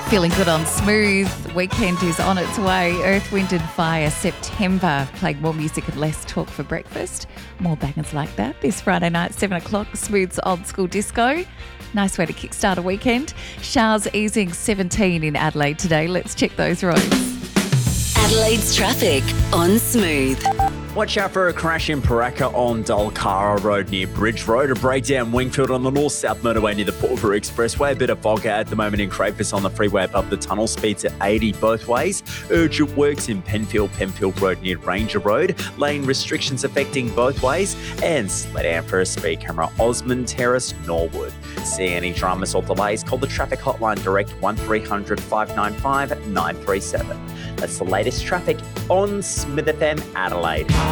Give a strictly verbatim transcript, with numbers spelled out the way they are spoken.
Feeling good on Smooth. Weekend is on its way. Earth, Wind and Fire, September. Playing more music and less talk for breakfast. More bangers like that this Friday night, seven o'clock. Smooth's Old School Disco. Nice way to kickstart a weekend. Showers easing seventeen in Adelaide today. Let's check those roads. Adelaide's traffic on Smooth. Watch out for a crash in Paraka on Dolcara Road near Bridge Road. A breakdown Wingfield on the north-south motorway near the Portrush Expressway. A bit of fog at the moment in Crafers on the freeway above the tunnel. Speeds at eighty both ways. Urgent works in Penfield, Penfield Road near Ranger Road. Lane restrictions affecting both ways. And slow down for a speed camera. Osmond Terrace, Norwood. See any dramas or delays? Call the traffic hotline direct one three hundred five nine five nine three seven. That's the latest traffic on Smith F M Adelaide.